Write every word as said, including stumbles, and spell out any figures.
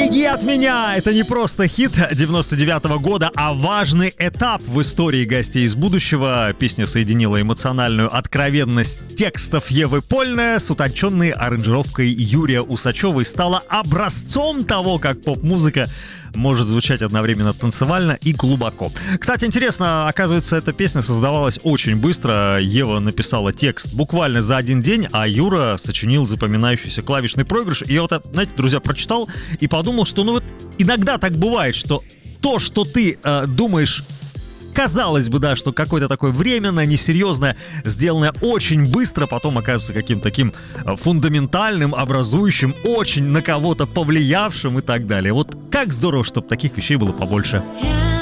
«Беги от меня» — это не просто хит девяносто девятого года, а важный этап в истории «Гостей из будущего». Песня соединила эмоциональную откровенность текстов Евы Польны с утонченной аранжировкой Юрия Усачева и стала образцом того, как поп-музыка может звучать одновременно танцевально и глубоко. Кстати, интересно, оказывается, эта песня создавалась очень быстро. Ева написала текст буквально за один день, а Юра сочинил запоминающийся клавишный проигрыш. И я вот, знаете, друзья, прочитал и подумал, что ну вот иногда так бывает, что то, что ты э, думаешь, казалось бы, да, что какое-то такое временное, несерьезное, сделанное очень быстро, потом оказывается каким-то таким фундаментальным, образующим, очень на кого-то повлиявшим и так далее. Вот как здорово, чтобы таких вещей было побольше. Я